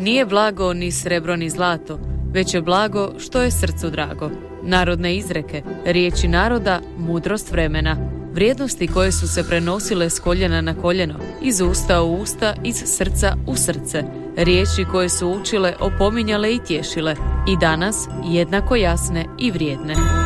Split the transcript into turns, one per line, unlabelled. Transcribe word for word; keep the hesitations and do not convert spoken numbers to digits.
Nije blago ni srebro ni zlato, već je blago što je srcu drago. Narodne izreke, riječi naroda, mudrost vremena, vrijednosti koje su se prenosile s koljena na koljeno, iz usta u usta, iz srca u srce, riječi koje su učile, opominjale i tješile, i danas jednako jasne i vrijedne.